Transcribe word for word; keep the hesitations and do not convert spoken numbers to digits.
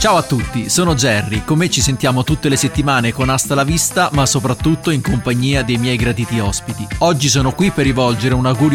Ciao a tutti, sono Jerry, con me ci sentiamo tutte le settimane con Hasta la Vista, ma soprattutto in compagnia dei miei graditi ospiti. Oggi sono qui per rivolgere un augurio